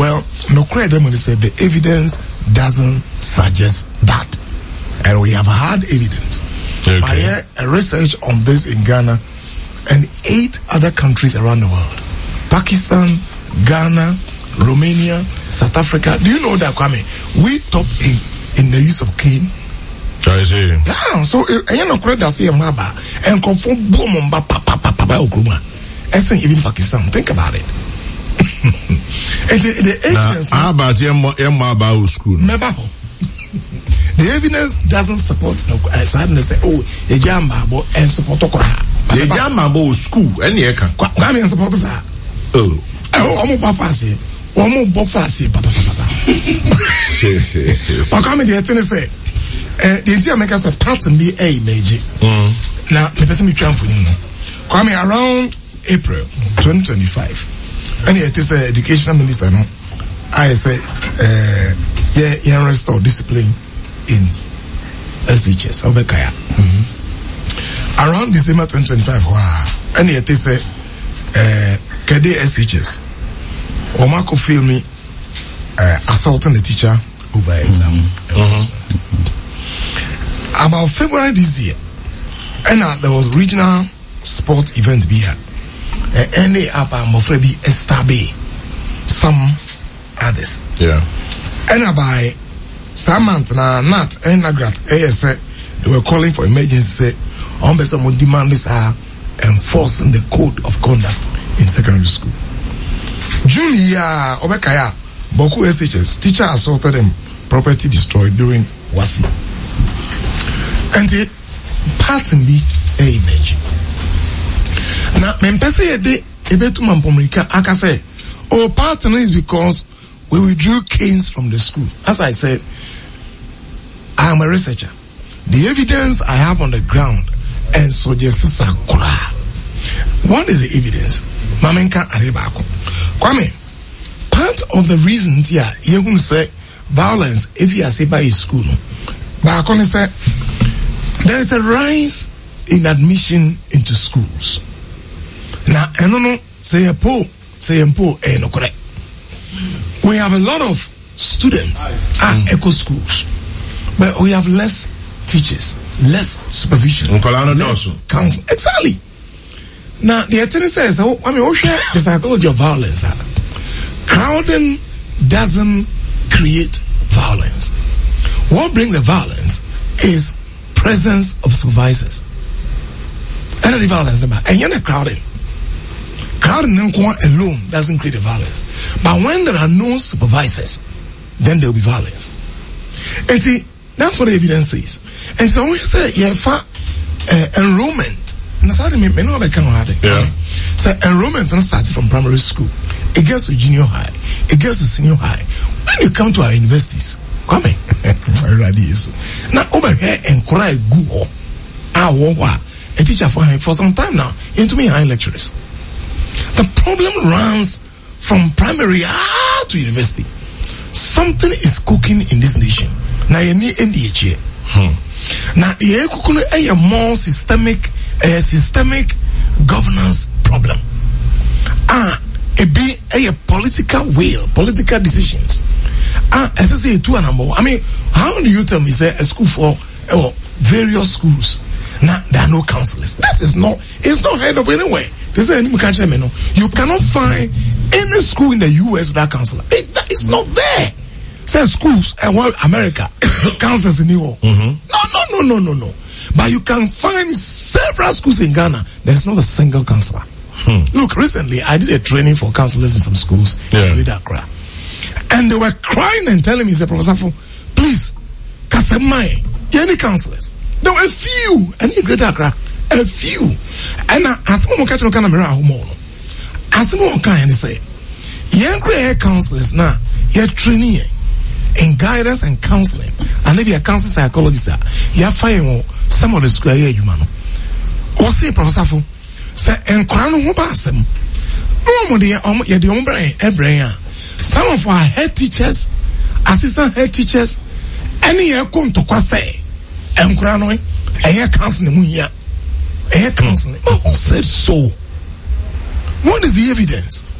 Well, no credit when said the evidence doesn't suggest that. And we have had evidence. Okay. I had a research on this in Ghana and 8 other countries around the world. Pakistan, Ghana, Romania, South Africa. Do you know that, Kwame? We top in the use of cane. I see. Yeah, so I no credit say maba and confirm boom papa okruma. Even Pakistan, think about it. And the evidence. How about Maba school? The evidence doesn't support. I suddenly say, oh, a jamba and support okra. The jamba school, any eka. Kwame and support that. Oh, I'm bafasi. Omo bofasi papa. But Kwame the thing say. The entire make us a pattern be a major. Now, the person be trying for you. Kwame, around April 2025, and it is an educational minister. No, I say, yeah, restore discipline in SHS. Around December 2025, and it is a Kede SHS. Omako feel me assaulting the teacher over exam. About February this year, and there was regional sport event here. And they are Mofrebi Estabe, some others. Yeah. And by Samant na Nat and Nagrat, they were calling for emergency. On the some demand this are enforcing the code of conduct in secondary school. June year, Obekaya, Boku SHS, teacher assaulted them, property destroyed during Wasi. And the pattern be a image. Now, Mempese Yede, Ebetu Mampomrika, Aka say, oh, pattern is because we withdrew canes from the school. As I said, I am a researcher. The evidence I have on the ground and suggests Sakura. What is the evidence? Mamenka Arebako. Kwame, part of the reasons here, you can say violence if you are say by school. But I can say, there is a rise in admission into schools. Now, I don't know, say no correct. We have a lot of students at eco schools, but we have less teachers, less supervision, less counsel. Exactly. Now, the attorney says, the psychology of violence. Crowding doesn't create violence. What brings the violence is presence of supervisors. And the violence, and you're not crowding. Crowding alone doesn't create a violence. But when there are no supervisors, then there will be violence. And that's what the evidence says. And so when you say, enrollment, so enrollment started from primary school. It gets to junior high. It gets to senior high. When you come to our universities, come in. Now over here and cry go a teacher for some time now into me high lecturers. The problem runs from primary to university. Something is cooking in this nation. Now you need NDH. Now you cooking a more systemic governance problem. It be a political will, political decisions. As I say, two and more. I mean, how do you tell me, say, a school for various schools? Now, there are no counselors. It's not heard of anywhere. You cannot find any school in the US without counselor. It's not there. Say schools, America, counselors in New York. No. But you can find several schools in Ghana. There's not a single counselor. Look, recently I did a training for counselors in some schools in Accra. And they were crying and telling me, say, Professor, please, Kasemai, any counselors? There were a few, and in Greater Accra, a few. And as someone catch no kind of mirror, as someone can say, young grey counselors now, you're training in guidance and counseling, and maybe a counseling psychologist, you're finding some of the school here, you man. Or say, Professor, say, and Korano Hobasem. Some of our head teachers, assistant head teachers, any year come to Kwase, and Korano, a year counseling, a year counseling. Who said so? What is the evidence?